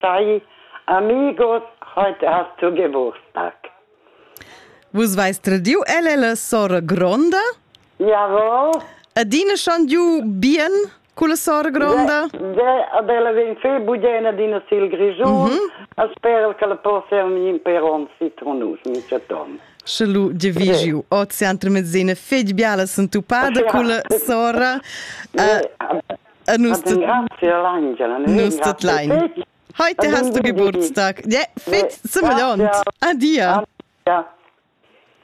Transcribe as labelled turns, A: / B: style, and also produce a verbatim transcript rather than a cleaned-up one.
A: Sai, amigos, heute hast du Geburtstag.
B: Vus vais tradiu, ella è la sora gronda?
A: Jawohl.
B: Adina schon giu bien con la sora gronda?
A: Ja, adela vem fe budena dina sil grigiun, mm-hmm. Spero che la possa un peron citronus, mi chaton.
B: Shalu de vigiu, o centro mezzina fed biala santupada con la sora.
A: A nustet grazie all'Angela.
B: Nustet lein. Heute hast du Geburtstag. Ja, fit, zum Adia.